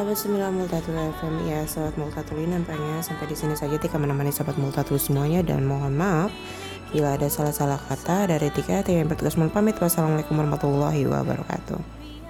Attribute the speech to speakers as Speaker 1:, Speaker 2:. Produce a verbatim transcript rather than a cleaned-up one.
Speaker 1: Sahabat sembilan Multatul F M, ya sobat Multatul, nampaknya sampai di sini saja Tika menemani sahabat Multatul semuanya, dan mohon maaf bila ada salah-salah kata dari Tika. Tika yang bertugas mohon pamit. Wassalamualaikum warahmatullahi wabarakatuh.